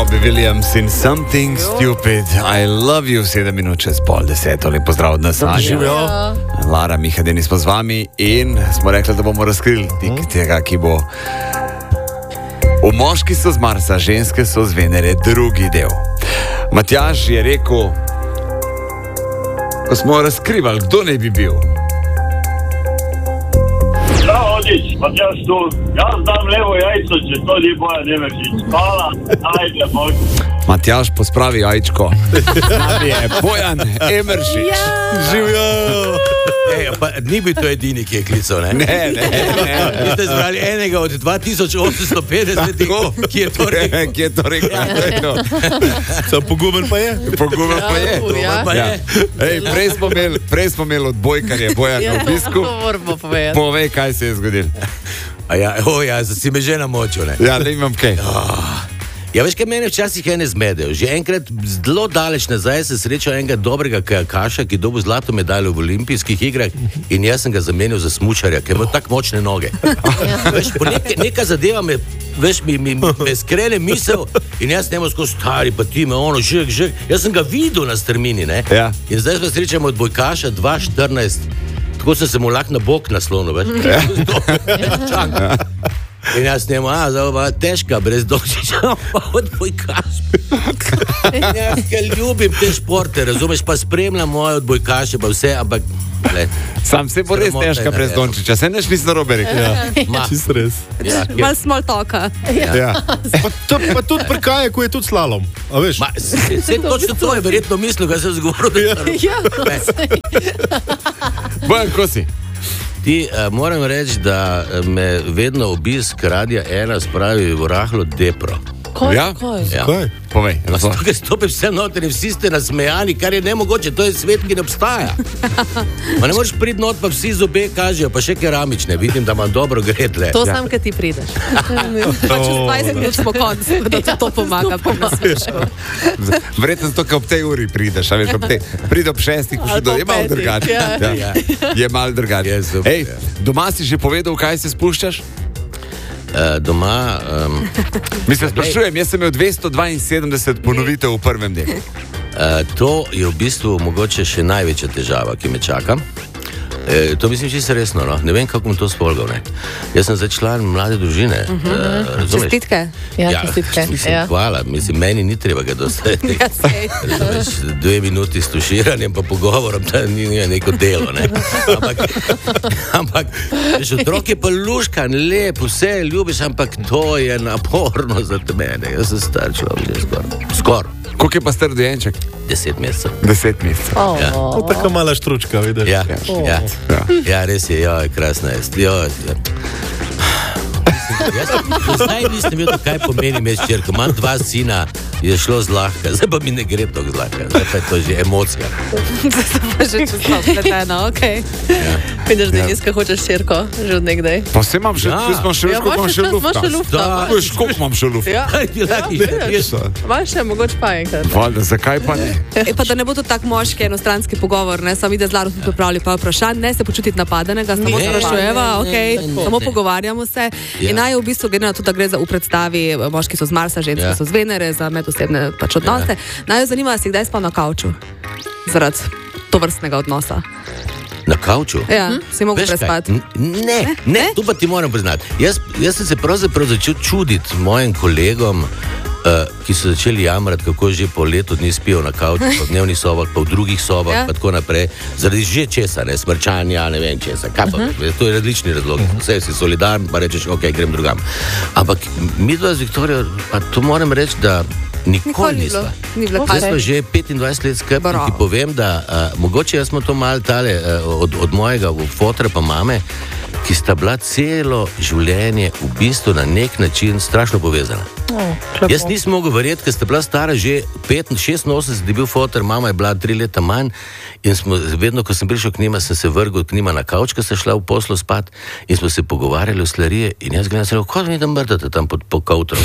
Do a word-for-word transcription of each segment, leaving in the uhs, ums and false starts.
Robbie Williams in Something Stupid. I love you, sedem minut čez pol deset. Lep pozdrav od nas. Živijo. Lara, Miha, Denis smo z vami in smo rekli, da bomo razkrili tik tega, ki bo. V moški so z Marsa, ženske so z Venere, drugi del. Matjaž je rekel, ko smo razkrivali, kdo ne bi bil. Odič, Matjaž tu, jaz dam levo jajco, če to ni Bojan Emeršič. Hvala, ajde, boj. Matjaž, pospravi jajčko. Znami je Bojan Emeršič. Ja. Živijo. Ej, pa ni bil to edini, ki je klical, ne? Ne, ne, ne. Vi ste zbrali enega od dva tisoč osemsto petdeset, ki je to rekel. Ki je to rekel. Sam poguben pa je. Poguben pa je. Ja. Pa je. Ej, prej smo imeli, prej smo imeli odbojkarje Bojan na obisku. Povej, kaj se je zgodilo. A ja, o ja, si me že namočil, ne? Ja, ne imam kaj. Ja, veš, kaj mene včasih ene zmedejo. Že enkrat zelo daleč nazaj se srečal enega dobrega kajakaša, ki dobil zlato medaljo v olimpijskih igrah in jaz sem ga zamenil za smučarja, ker ima tako močne noge. Veš, po neka, neka zadeva me, veš, mi, mi, me skrene misel in jaz nemo skozi stari, pa ti me ono, žek, žek. Jaz sem ga videl na strmini, ne? Ja. In zdaj smo srečamo od bojkaša dva štirinajst. Tako sem se mu lahko na bok naslonil, veš. Ja. In jaz snemo, a, zdaj pa težka, brez dokčiča, pa odbojkaš. In jaz ga ljubim te športe, razumeš, pa spremljam moje odbojkaše, pa vse, ampak, gled. Sam se bo res težka brez Dončiča, se neš nisi narobe rekel. Ja. Čist res. Ja, Mal small talka. Ja. Pa, to, pa tudi pri kajaku je tudi slalom, a veš? Ma, se, se točno to je verjetno mislil, kaj sem zgovoril. Ja. Bojan, ko si? Ti, uh, moram reči, da me vedno obisk Radia ena spravi v rahlo depro. Kaj? Ja? Kaj? Ja. Kaj? Povej. Tukaj stopi vse noter in vsi ste nasmejani, kar je nemogoče, to je svet, ki ne obstaja. Ma ne moreš priti not, pa vsi zobe kažejo, pa še keramične, vidim, da imam dobro gredle. To sam, kad ti prideš. Pa čez dvajset minut smo konci, da ti to pomaga pri nasmešku. Verjetno zato, ker ob tej uri prideš, a veš, ob tej, pride ob šestih, pa še do, je malo drugače. Ja. Ja. Je malo drugače. Je super, Ej, ja. doma si že povedal, kaj se spuščaš? Uh, doma... Um, Mislim, sprašujem, jaz sem imel dvesto dvainsedemdeset ponovitev v prvem delu. uh, to je v bistvu mogoče še največja težava, ki me čaka. E, to mislim čisto resno, no? Ne vem, kako bom to spolgal, ne. Jaz sem zdaj član mlade družine. Uh -huh. uh, razumeš? Čestitke. Ja, Ja, čestitke. mislim, Ja. hvala, mislim, meni ni treba ga dostaviti. Ja, sej. Razumeš, dve minuti s tuširanjem pa pogovorom, to ni, ni neko delo, ne. Ampak, ampak veš, otrok je pa luškan, lep, vse ljubiš, ampak to je naporno za mene. Jaz sem star človek, že skoro. Skoro. Koliko je pa star dojenček? Deset mesecev. Deset mesecev. Oh. Ja. To je tako mala štručka, vidiš? Ja, Oh. ja. Ja. Ja, res je, joj, krasna je. Joj, ja. Jaz zdaj nisem vedel, kaj pomeni imeti hčerko. Imam dva sina, je šlo zlahka, zdaj pa mi ne gre tako zlahka, zdaj pa je to že emocija. Pa že čez to spleteno, okej. Vidiš, da Deniska hočeš širko, že od nekdaj. Pa se imam še, Ja. jaz imam še, Ja, koliko imam imaš še še- imaš še lufta. lufta. Da. Veš, koliko imam še lufta? Ja, Vidiš? imaš še mogoče pa enkrat. Valjda, zakaj pa ne? E, pa da ne bo to tak moški enostranski pogovor, ne, samo ide zlaro smo pripravili pa vprašanj, ne se počutiti napadenega, samo Ne, sprašujeva, ne, ok, ne, ne, samo ne. pogovarjamo se. Ja. In naj v bistvu, glede na to, da gre za v predstavi, moški so z Marsa, ženske Ja. so z Venere, za medosebne pač odnose, naj jo zanima, da si kdaj spal na kavču zaradi tovrstnega odnosa. Na kavču? Ja, si mogel Veš kaj? prespati. N- Ne, ne, Ne? tu pa ti moram priznati. Jaz, jaz sem se pravzaprav začel čuditi mojim kolegom, uh, ki so začeli jamrati, kako že po letu dni spijo na kavču, po dnevnih sobah, pa v drugih sobah, Ja. ja. pa tako naprej, zaradi že česa, ne, smrčanja, ne vem česa, kaj pa, uh -huh. to je različni razlogi, vse si solidaren, pa rečeš, ok, grem drugam. Ampak mi dva z Viktorijo, pa to moram reči, da nikoli Nikoli ni nisva. bilo, ni bilo Zdaj kaj. smo že petindvajset let skupaj in Bravo. ti povem, da uh, mogoče jaz smo to malo tale uh, od, od mojega fotra pa mame, ki sta bila celo življenje v bistvu na nek način strašno povezana. Oh, Jaz nisem mogel verjeti, ker sta bila stara že šestinosemdeset, je bil fotor, mama je bila tri leta manj in smo, vedno, ko sem prišel k njima, sem se vrgel k njima na kavč, ko sta šla v poslo spat in smo se pogovarjali o slarije in jaz gledam, sem rekel, ko mi tam mrdate tam pod po kautrom?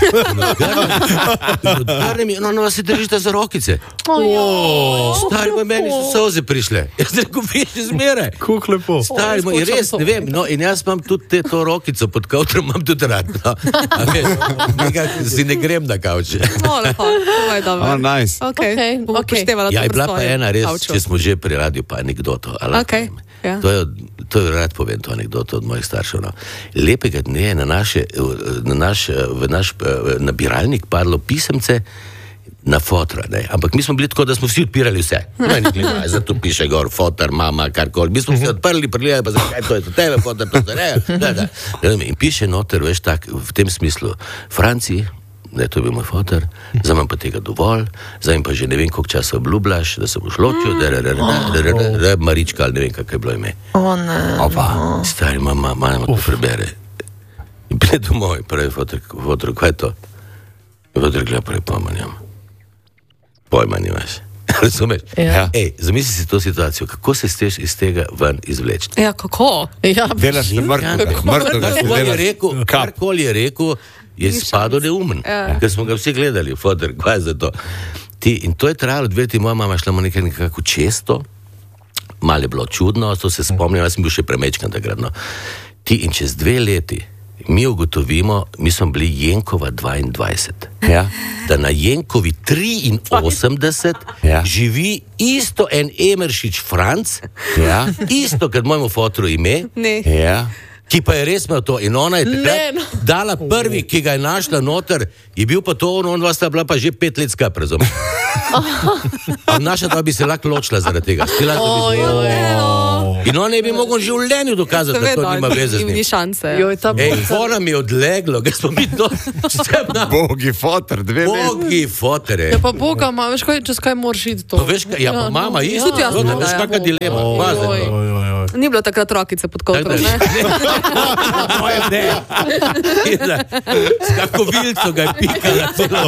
In odgrnem je, no, no, vas se držite za rokice. Stari, pa meni so solze prišle. Jaz rekel, veš, zmeraj. Kuk lepo. Stari, moj, res, ne vem, no, in jaz imam tudi te, to rokico pod kavtrom, imam tudi rad. No. Nekaj si ne grem na kavče. No, lepo, to je dobro. Oh, nice. Okay. Okay. Bomo Okay. upoštevala Ja, to je bila pri pa svojem ena res, kavču. če smo že pri radiju, pa anekdoto. Okay. Ja. To, je, to je rad povem, to anekdoto od mojih staršev. No. Lepega dne je na, naše, na naš v naš nabiralnik padlo pisemce na fotra, ne. Ampak mi smo bili tako, da smo vsi odpirali vse. No, in gledaj, zato piše gor, fotar, mama, karkoli. Mi smo vsi odprli, pregledali, pa zakaj to je to tebe, fotar, to je ne. Da, da. In piše noter, veš, tak, v tem smislu, Franciji, ne, to je bil moj fotar, zdaj imam pa tega dovolj, zdaj pa že ne vem, koliko časa obljubljaš, da se boš ločil, da je Marička, ali ne vem, kako je bilo ime. O ne. Opa. Stari, mama, mama to prebere. In prije domov, pravi fotar, fotar, kaj je to? Fotar, gleda, pravi, pojma nimam. Pojma nimaš. Razumeš? Ja. Ej, zamisli si to situacijo, kako se steš iz tega ven izvleči. Ja, kako? Ja, Delaš le mrtvega, mrtvega si Karkoli je delaš. rekel, karkoli je rekel, je spadal neumen. Ja. Ker smo ga vsi gledali, fotor, kaj je za to. Ti, in to je trajalo dve leti, moja mama šla mu nekaj nekako često, malo je bilo čudno, to se spomnim, jaz sem bil še premečkan takrat. No. Ti in čez dve leti mi ugotovimo, mi smo bili Jenkova dvaindvajset. Ja. Da na Jenkovi triinosemdeset Ja. živi isto en Emeršič Franc, Ja. isto kot mojemu fotru ime, Ne. Ja. ki pa je res imel to. In ona je takrat Ne, no. dala prvi, ki ga je našla noter, je bil pa to, on, on vas sta bila pa že pet let skupaj, razumem. A naša dva bi se lahko ločila zaradi tega. Spila, Oj, bi... oj, In ona je bi mogla v življenju dokazati, da to nima veze z Ni njim. šanse. Joj, ta Ej, ona mi je odleglo, ker smo mi to vsebna. Bogi fotor, dve leti. Bogi fotere. Ja, pa Boga, ma, veš kaj, čez kaj moraš iti to? Pa veš, kaj, ja, pa mama no, isto, Tudi jaz ja, imam, veš, ja. kakšna dilema. Pazi, Oj. no. Oj, oj, oj. Ni bilo takrat rokice pod kotrom, ne? Moje ne. S kako vilco ga je pikala celo.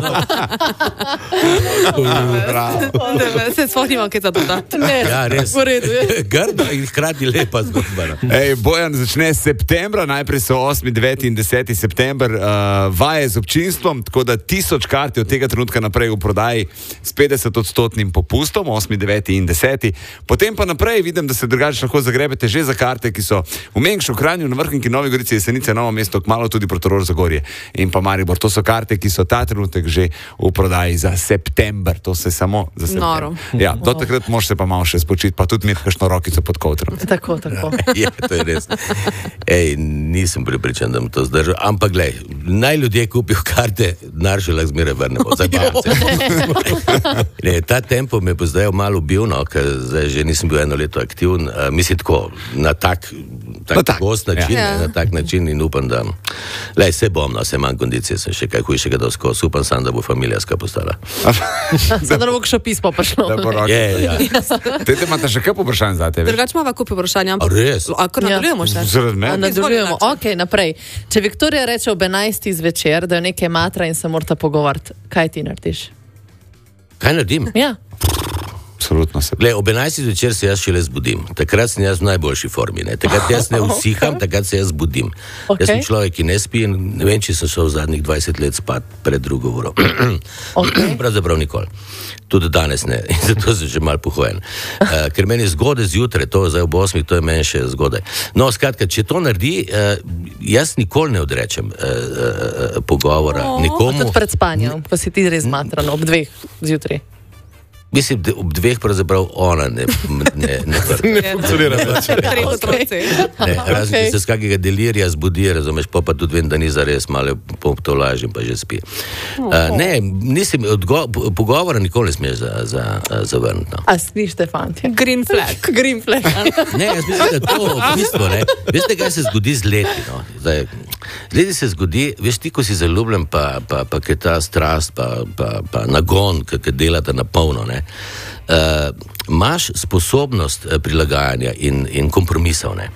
Ne, se sploh nimam kaj za dodati. Ne, Ja, res. v redu je. Grda in hkrati lepa zgodba. No. Ej, Bojan začne septembra, najprej so osmi, deveti in deseti september uh, vaje z občinstvom, tako da tisoč kart je od tega trenutka naprej v prodaji s petdeset odstotnim popustom, osmi, deveti in deseti. Potem pa naprej vidim, da se drugače lahko zagrebete že za karte, ki so v Mengšu, Kranju, na Vrhniki, Novi Gorici, Jesenice, Novo mesto, kmalu tudi Portorož, Zagorje in pa Maribor. To so karte, ki so ta trenutek že v prodaji za september. To se samo za september. Noro. Ja, do takrat moš se pa malo še spočiti, pa tudi imeti kakšno rokico pod kotrom. Tako, tako. Ja, to je res. Ej, nisem pripričan, da bom to zdržal. Ampak, glej, naj ljudje kupijo karte, denar še lahko zmeraj vrnemo. Zabavamo se. Ne, ta tempo me bo zdaj malo bil, no, ker zdaj že nisem bil eno leto aktiven. Uh, mislim tako, na tak, tak, Na tak, gost način, ja. ne, na tak način in upam, da... Lej, se bom, no, se manj kondicije, sem še kaj hujšega doskos. Upam sam, da bo familija skupaj postala. Zdaj, da bo še pismo prišlo. Da bo roki. Je, ja. Te imate še kaj vprašanj za tebe? Drugače imamo kupi vprašanja. A res? A kar Ja. nadaljujemo še? Zaradi A mene? nadaljujemo. Ok, naprej. Če Viktorija reče ob enajstih zvečer, da jo nekaj matra in se morata pogovarjati, kaj ti narediš? Kaj naredim? Ja. Absolutno se. Gle, ob enajstih zvečer se jaz šele zbudim. Takrat sem jaz v najboljši formi. Ne? Takrat jaz ne usiham, takrat se jaz zbudim. Ok. Jaz sem človek, ki ne spi in ne vem, če sem šel zadnjih dvajset let spat pred drugo uro. Okay. Pravzaprav nikoli. Tudi danes ne. In zato sem že mal pohojen. Uh, ker meni je zgodaj zjutraj, to zdaj ob osmih, to je meni še zgodaj. No, skratka, če to naredi, uh, jaz nikoli ne odrečem uh, uh, pogovora Oh, nikomu. tudi pred spanjem, pa si ti res matran ob dveh zjutraj. Mislim, da ob dveh pravzaprav ona ne, ne, ne prvi. Ne funkcionira več. Tri otroci. Ne, razen, Okej. če se z kakega delirija zbudi, razumeš, pa, pa tudi vem, da ni zares, malo to lažim, pa že spi. Uh, ne, nisem, odgo, pogovora nikoli ne smeš za, za, zavrniti. No. A slište, fantje? Green flag. Green flag. Ne, jaz mislim, da to v bistvu, ne, veste, kaj se zgodi z leti, no. Zdaj, z leti se zgodi, veš, ti, ko si zaljubljen, pa, pa, pa ki je ta strast, pa, pa, pa nagon, ki delata na polno, ne. Uh, imaš sposobnost uh, prilagajanja in, in kompromisov, ne.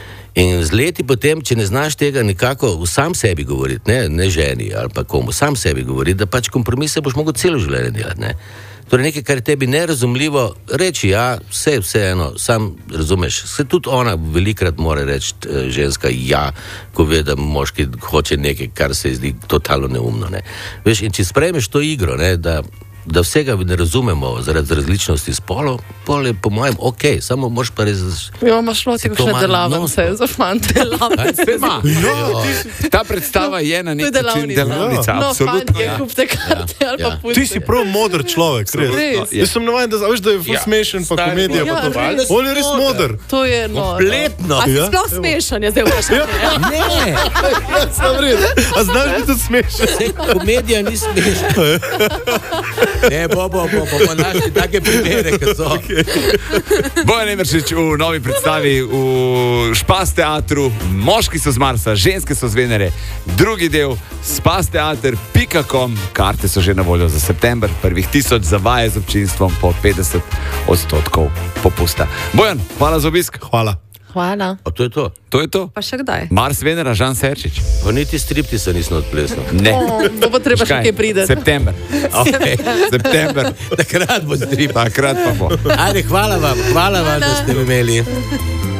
In z leti potem, če ne znaš tega nekako sam sebi govoriti, ne, ne ženi ali pa komu, sam sebi govoriti, da pač kompromise boš mogel celo življenje delati, ne. Torej nekaj, kar je tebi nerazumljivo, reči ja, vse, vse eno, sam razumeš, se tudi ona velikrat mora reči, eh, ženska ja, ko ve, da moški hoče nekaj, kar se ji zdi totalno neumno, ne. Veš, in če sprejmeš to igro, ne, da da vsega ne razumemo zaradi različnosti spolov, pol je po mojem ok, samo moraš pa res... Ja, imaš noti kakšne delavnice za fante. Delavnice ima. Ta predstava je na nek način delavnica. No, Absolutno. fantje, kupte karte ali pa pusti. Ti si prav modr človek, res. Res. Jaz sem navajen, da veš, da je ful smešen, pa komedija, pa to. res. On je res modr. To je noro. Kompletno. A si Ja. sploh smešen, je zdaj vprašanje. Ne, Sam red. A znaš biti tudi smešen? vse komedija ni smešna. Ne, bo, bo, bo, bo, bo našli take primere, kot so. Bojan Emeršič v novi predstavi v Špas teatru. Moški so z Marsa, ženske so z Venere. Drugi del spasteater pika com. Karte so že na voljo za september. Prvih tisoč za vaje z občinstvom po petdeset odstotkov popusta. Bojan, hvala za obisk. Hvala. Hvala. A to je to. To je to. Pa še kdaj? Mars, Venera, Žan Serčič. Pa niti striptisa nisem odplesal. Ne. O, bo pa treba še kaj priti. September. Okay. September. Takrat bo strip. Takrat pa bo. Ajde, hvala vam, hvala vam, da ste me imeli.